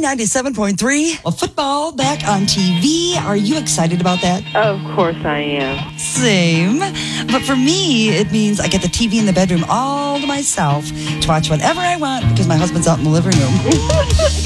B97.3. Well, football back on TV. Are you excited about that? Of course I am. Same. But for me, it means I get the TV in the bedroom all to myself to watch whatever I want because my husband's out in the living room.